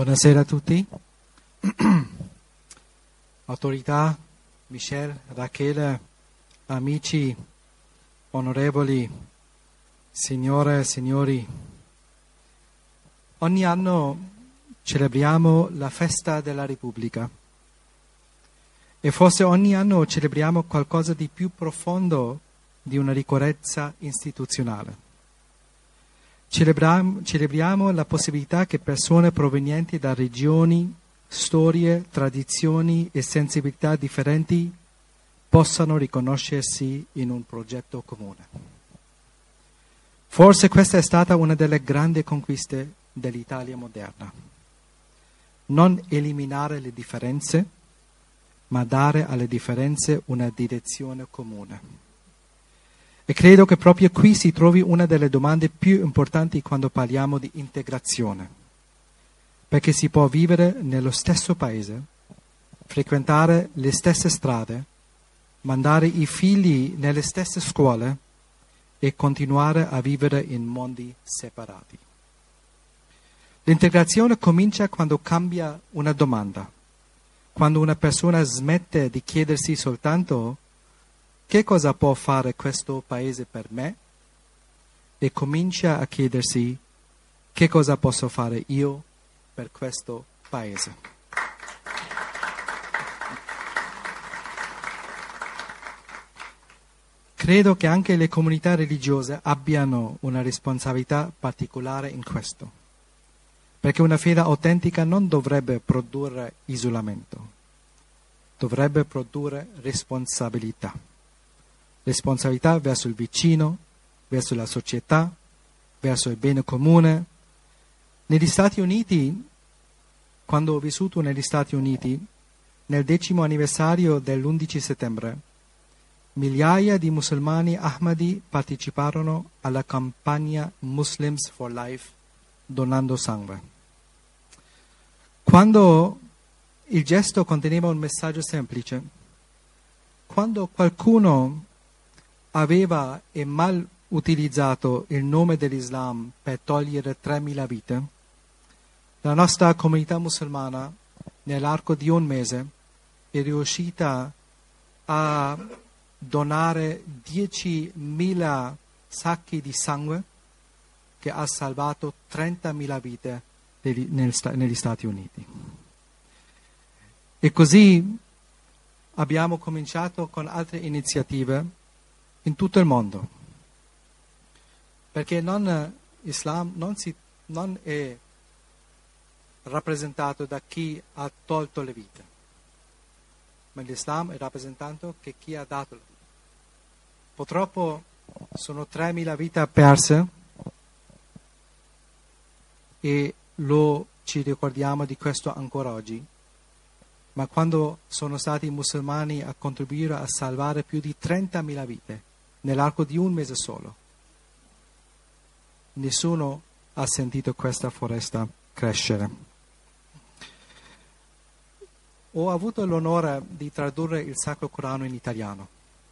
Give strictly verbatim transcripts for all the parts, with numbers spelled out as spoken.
Buonasera a tutti. Autorità, Michelle, Rachele, amici, onorevoli, signore e signori. Ogni anno celebriamo la festa della Repubblica e forse ogni anno celebriamo qualcosa di più profondo di una ricorrenza istituzionale. Celebriamo, celebriamo la possibilità che persone provenienti da regioni, storie, tradizioni e sensibilità differenti possano riconoscersi in un progetto comune. Forse questa è stata una delle grandi conquiste dell'Italia moderna. Non eliminare le differenze, ma dare alle differenze una direzione comune. E credo che proprio qui si trovi una delle domande più importanti quando parliamo di integrazione. Perché si può vivere nello stesso paese, frequentare le stesse strade, mandare i figli nelle stesse scuole e continuare a vivere in mondi separati. L'integrazione comincia quando cambia una domanda, quando una persona smette di chiedersi soltanto che cosa può fare questo paese per me e comincia a chiedersi che cosa posso fare io per questo paese. Credo che anche le comunità religiose abbiano una responsabilità particolare in questo, perché una fede autentica non dovrebbe produrre isolamento, dovrebbe produrre responsabilità. Responsabilità verso il vicino, verso la società, verso il bene comune. Negli Stati Uniti, quando ho vissuto negli Stati Uniti, nel decimo anniversario dell'undici settembre, migliaia di musulmani Ahmadi parteciparono alla campagna Muslims for Life donando sangue. Quando il gesto conteneva un messaggio semplice, quando qualcuno aveva e mal utilizzato il nome dell'Islam per togliere tremila vite, la nostra comunità musulmana nell'arco di un mese è riuscita a donare diecimila sacchi di sangue che ha salvato trentamila vite negli Stati Uniti. E così abbiamo cominciato con altre iniziative in tutto il mondo, perché non, Islam non, si, non è rappresentato da chi ha tolto le vite, ma l'Islam è rappresentato da chi ha dato le vite. Purtroppo sono tremila vite perse e lo ci ricordiamo di questo ancora oggi. Ma quando sono stati i musulmani a contribuire a salvare più di trentamila vite nell'arco di un mese solo, nessuno ha sentito questa foresta crescere. Ho avuto l'onore di tradurre il Sacro Corano in italiano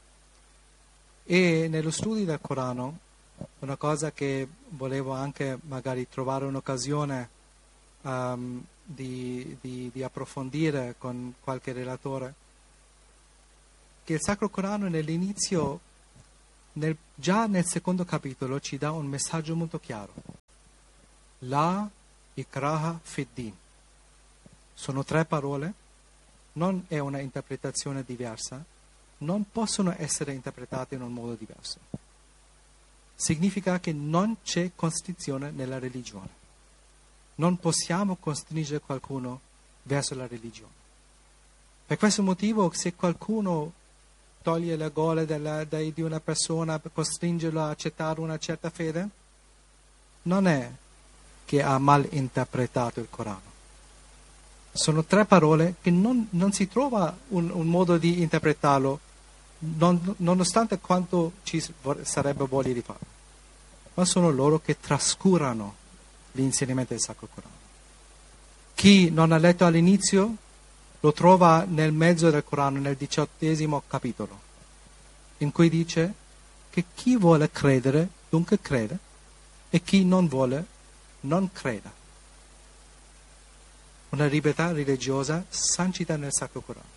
e nello studio del Corano una cosa che volevo anche magari trovare un'occasione um, Di, di, di approfondire con qualche relatore, che il Sacro Corano nell'inizio, nel, già nel secondo capitolo, ci dà un messaggio molto chiaro. La ikraha fid-din. Sono tre parole, non è una interpretazione diversa, non possono essere interpretate in un modo diverso. Significa che non c'è costrizione nella religione. Non possiamo costringere qualcuno verso la religione. Per questo motivo, se qualcuno toglie le gole della, di una persona per costringerlo a accettare una certa fede, non è che ha mal interpretato il Corano. Sono tre parole che non, non si trova un, un modo di interpretarlo, non, nonostante quanto ci sarebbe voglia di farlo. Ma sono loro che trascurano l'insegnamento del Sacro Corano. Chi non ha letto all'inizio lo trova nel mezzo del Corano, nel diciottesimo capitolo, in cui dice che chi vuole credere dunque crede e chi non vuole non creda. una libertà religiosa sancita nel Sacro Corano.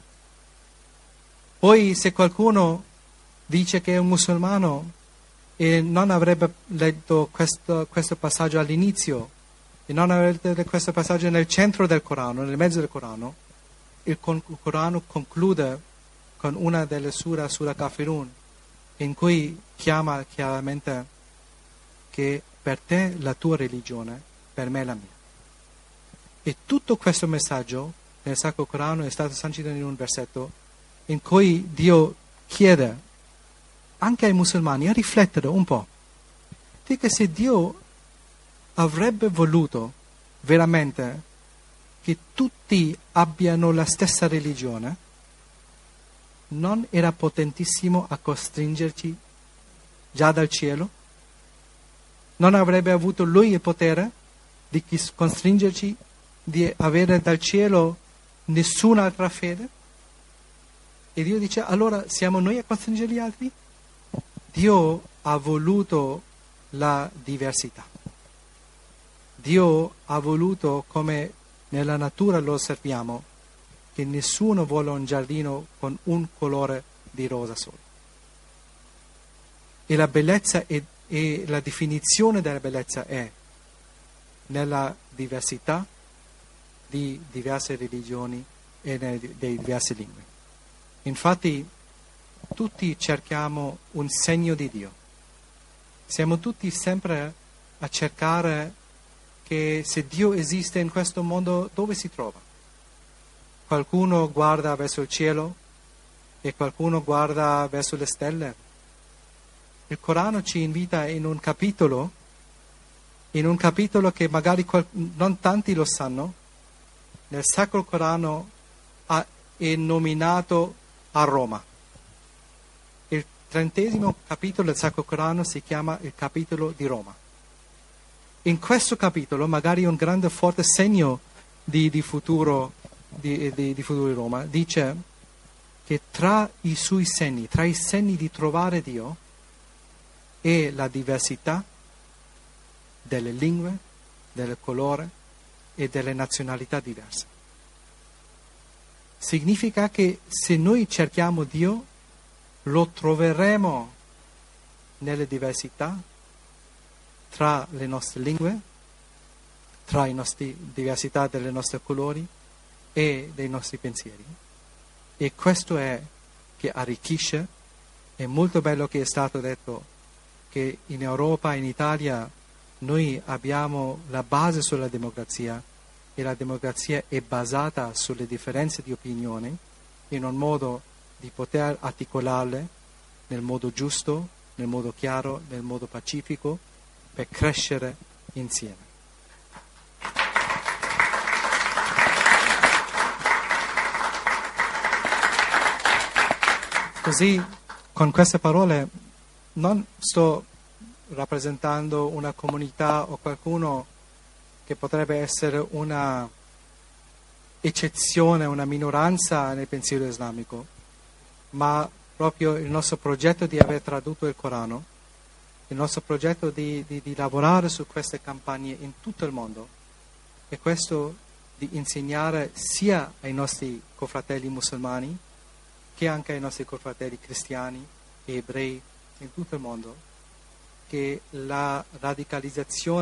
Poi se qualcuno dice che è un musulmano e non avrebbe letto questo, questo passaggio all'inizio e non avrebbe letto questo passaggio nel centro del Corano, nel mezzo del Corano, il Corano conclude con una delle sura, sura Kafirun, in cui chiama chiaramente che per te la tua religione, per me la mia. E tutto questo messaggio nel Sacro Corano è stato sancito in un versetto in cui Dio chiede anche ai musulmani a riflettere un po'. Perché se Dio avrebbe voluto veramente che tutti abbiano la stessa religione, non era potentissimo a costringerci già dal cielo? Non avrebbe avuto Lui il potere di costringerci di avere dal cielo nessun'altra fede? E Dio dice, allora siamo noi a costringere gli altri? Dio ha voluto la diversità. Dio ha voluto, come nella natura lo osserviamo, che nessuno vuole un giardino con un colore di rosa solo. E la bellezza è, e la definizione della bellezza è nella diversità di diverse religioni e delle diverse lingue. Infatti tutti cerchiamo un segno di Dio. Siamo tutti sempre a cercare che se Dio esiste in questo mondo, dove si trova? Qualcuno guarda verso il cielo e qualcuno guarda verso le stelle. Il Corano ci invita in un capitolo, in un capitolo che magari qual- non tanti lo sanno, nel Sacro Corano ha, è nominato a Roma. Il trentesimo capitolo del Sacro Corano si chiama il capitolo di Roma. In questo capitolo, magari un grande forte segno di, di, futuro, di, di, di futuro di Roma, dice che tra i suoi segni, tra i segni di trovare Dio, è la diversità delle lingue, del colore e delle nazionalità diverse. Significa che se noi cerchiamo Dio, lo troveremo nelle diversità tra le nostre lingue, tra le nostre diversità delle nostre colori e dei nostri pensieri. E questo è che arricchisce. È molto bello che è stato detto che in Europa, in Italia, noi abbiamo la base sulla democrazia e la democrazia è basata sulle differenze di opinioni in un modo di poter articolarle nel modo giusto, nel modo chiaro, nel modo pacifico, per crescere insieme. Così, con queste parole, non sto rappresentando una comunità o qualcuno che potrebbe essere una eccezione, una minoranza nel pensiero islamico, ma proprio il nostro progetto di aver tradotto il Corano, il nostro progetto di, di, di lavorare su queste campagne in tutto il mondo, è questo di insegnare sia ai nostri confratelli musulmani che anche ai nostri confratelli cristiani e ebrei in tutto il mondo che la radicalizzazione